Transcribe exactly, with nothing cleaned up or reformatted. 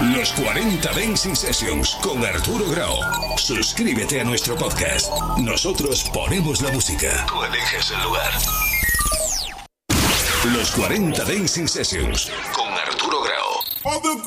Los cuarenta Dancing Sessions con Arturo Grau. Suscríbete a nuestro podcast. Nosotros ponemos la música. Tú eliges el lugar. Los cuarenta Dancing Sessions con Arturo Grau.